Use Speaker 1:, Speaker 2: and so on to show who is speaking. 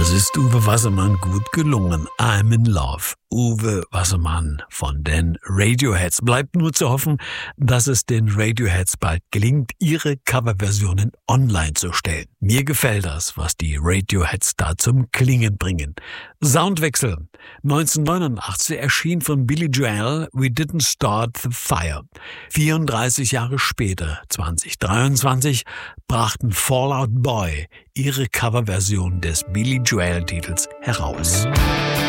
Speaker 1: Das ist Uwe Wassermann gut gelungen. I'm in Love. Uwe Wassermann von den Radioheads. Bleibt nur zu hoffen, dass es den Radioheads bald gelingt, ihre Coverversionen online zu stellen. Mir gefällt das, was die Radioheads da zum Klingen bringen. Soundwechsel. 1989 erschien von Billy Joel We Didn't Start the Fire. 34 Jahre später, 2023, brachten Fall Out Boy ihre Coverversion des Billy Joel-Titels heraus.